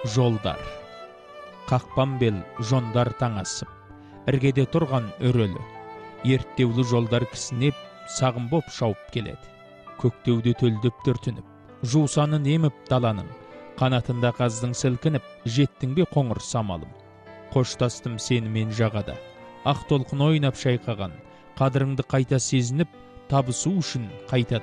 жолдар. Қақпан бел жондар таңасып, іргеде тұрған өрөлі. Ерттеулі жолдар кісінеп, сағым боп шауып келеді. Көктеуді төлдіп түртініп, жусанын еміп даланың, қанатында қаздың сілкініп, жеттің бе қоңыр самалым. Қоштастым сенімен жағада, ақ толқын ойнап шайқаған, қадіріңді қайта сезініп, табысу үшін қайтадан